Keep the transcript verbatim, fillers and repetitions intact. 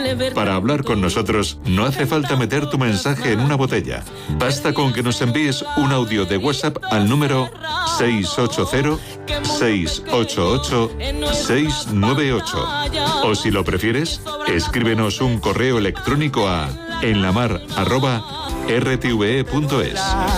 Para hablar con nosotros no hace falta meter tu mensaje en una botella. Basta con que nos envíes un audio de WhatsApp al número seis ocho cero, seis ocho ocho, seis nueve ocho. O si lo prefieres, escríbenos un correo electrónico a enlamar arroba r t v e punto es.